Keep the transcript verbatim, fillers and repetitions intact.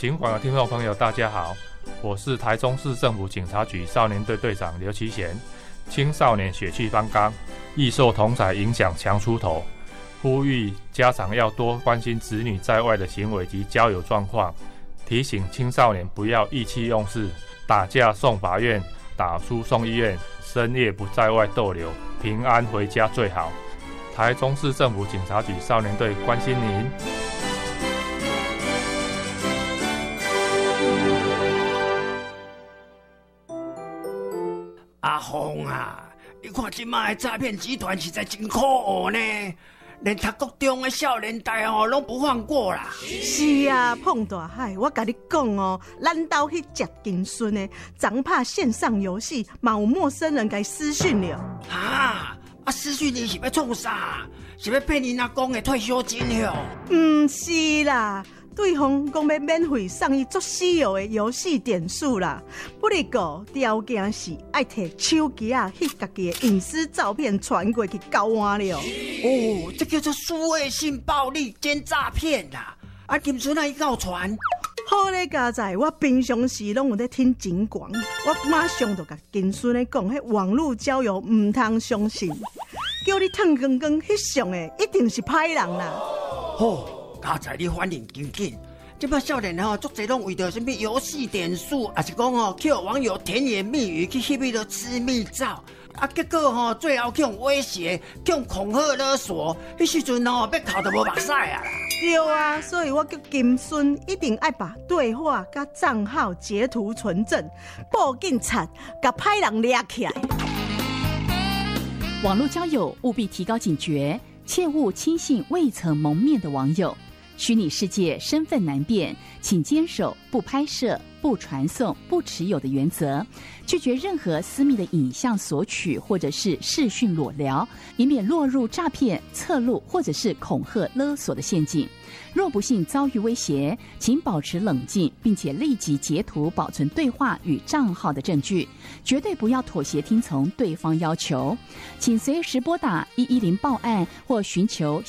警广的听众朋友，大家好，我是台中市政府警察局少年队队长刘其贤。青少年血气方刚，易受同侪影响强出头，呼吁家长要多关心子女在外的行为及交友状况，提醒青少年不要意气用事，打架送法院，打输送医院，深夜不在外逗留，平安回家最好。台中市政府警察局少年队关心您。 阿峰啊，你看即摆的诈骗集团实在真可恶呢，连读国中的少年代哦，拢不放过啦。 是啊，碰大海，我甲你讲哦，咱兜去食金孙的，昨拍线上游戏，嘛有陌生人给私讯了。 啊，啊私讯你是要创啥？是要骗你阿公的退休金了？ 唔是啦。对方讲要免费送伊足稀有的游戏点数啦，不过条件是爱摕手机啊，翕家己的隐私照片传过去交换了。 哦，这叫做数位性暴力兼诈骗啦！啊，金孙啊，伊敢有传？ 好咧，佳在我平常时拢有在听警广，我马上就甲金孙咧讲，迄网络交友唔通相信，叫你烫光光翕相的一定是歹人啦。 哦。佳在你反应真紧，这摆少年吼，足侪拢为着什么游戏点数，还是讲吼，叫网友甜言蜜语去翕迄个私密照，啊，结果吼，最后去用威胁，去用恐吓勒索，迄时阵吼，要哭都无目屎啊啦！ 对啊，所以我叫金孙一定要把对话甲账号截图存证，报警察，甲歹人抓起来。 网络交友务必提高警觉，切勿轻信未曾谋面的网友。虚拟世界身份难辨，请坚守不拍摄、不传送、不持有的原则，拒绝任何私密的影像索取或者是视讯裸聊，以免落入诈骗、侧录或者是恐吓勒索的陷阱。若不幸遭遇威胁，请保持冷静，并且立即截图保存对话与账号的证据，绝对不要妥协听从对方要求。请随时拨打一一零报案或寻求